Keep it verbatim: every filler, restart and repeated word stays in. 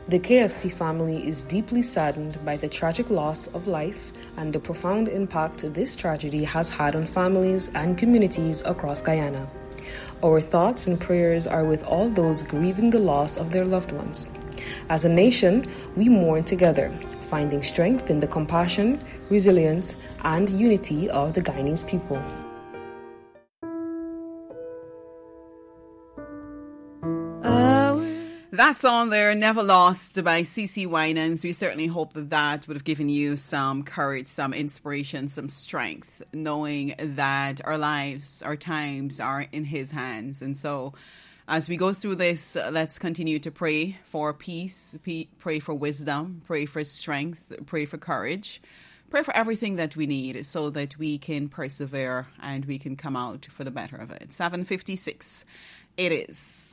The K F C family is deeply saddened by the tragic loss of life and the profound impact this tragedy has had on families and communities across Guyana. Our thoughts and prayers are with all those grieving the loss of their loved ones. As a nation, we mourn together, finding strength in the compassion, resilience, and unity of the Guyanese people. That song there, Never Lost by CeCe Winans. We certainly hope that that would have given you some courage, some inspiration, some strength, knowing that our lives, our times are in His hands. And so as we go through this, let's continue to pray for peace, pray for wisdom, pray for strength, pray for courage, pray for everything that we need so that we can persevere and we can come out for the better of it. seven fifty-six, it is.